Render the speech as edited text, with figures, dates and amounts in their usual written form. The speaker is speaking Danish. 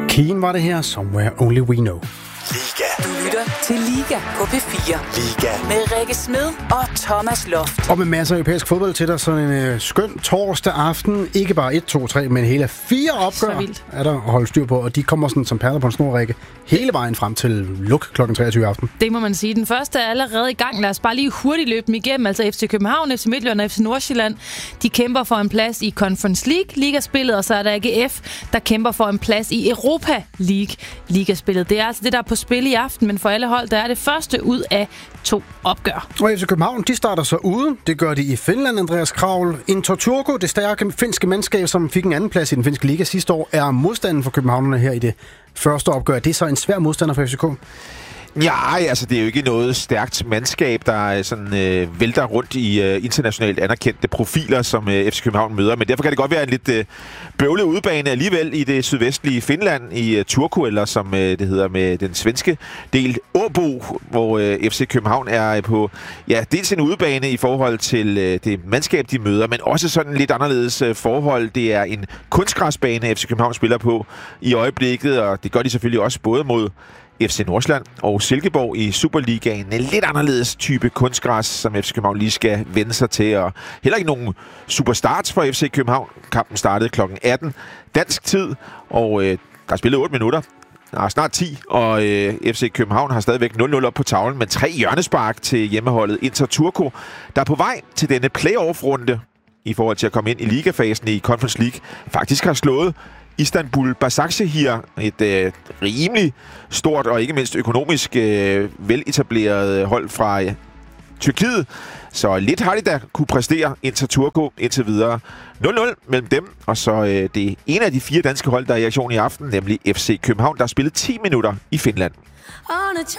Keen var det her, Somewhere Only We Know. Liga. Du lytter til Liga på P4. Liga. Med Rikke Smed og Thomas Loft. Og med masser af europæisk fodbold til dig, sådan en skøn torsdag aften. Ikke bare 1, 2, 3, men hele 4 opgør er der at holde styr på. Og de kommer sådan som perler på en snor, Rikke, hele vejen frem til luk kl. 23 aften. Det må man sige. Den første er allerede i gang. Lad os bare lige hurtigt løbe dem igennem. Altså FC København, FC Midtjylland og FC Nordsjælland. De kæmper for en plads i Conference League ligaspillet, og så er der AGF, der kæmper for en plads i Europa League ligaspillet. Det er altså det, der er på spil i aften, men for alle hold, der er det første ud af 2 opgør. Og FC København, de starter så ude. Det gør de i Finland, Andreas Kravl. Inter Turku, det stærke finske mandskab, som fik en anden plads i den finske liga sidste år, er modstanden for københavnerne her i det første opgør. Det er så en svær modstander for FCK. Ja, altså det er jo ikke noget stærkt mandskab, der sådan vælter rundt i internationalt anerkendte profiler, som FC København møder. Men derfor kan det godt være en lidt bøvlet udebane alligevel i det sydvestlige Finland, i Turku, eller som det hedder med den svenske del, Åbo, hvor FC København er på dels en udebane i forhold til det mandskab, de møder, men også sådan lidt anderledes forhold. Det er en kunstgræsbane, FC København spiller på i øjeblikket, og det gør de selvfølgelig også både mod FC Nordsjælland og Silkeborg i Superligaen. En lidt anderledes type kunstgræs, som FC København lige skal vende sig til. Og heller ikke nogen superstarts for FC København. Kampen startede kl. 18 dansk tid, og der er spillet 8 minutter. Snart 10, og FC København har stadigvæk 0-0 op på tavlen, men 3 hjørnespark til hjemmeholdet Inter Turku, der er på vej til denne playoff-runde i forhold til at komme ind i ligafasen i Conference League. Faktisk har slået Istanbul Başakşehir, et rimelig stort og ikke mindst økonomisk veletableret hold fra Tyrkiet. Så lidt har de da kunne præstere Inter Turku indtil videre. 0-0 mellem dem, og så det ene af de 4 danske hold, der er i aktion i aften, nemlig FC København, der har spillet 10 minutter i Finland.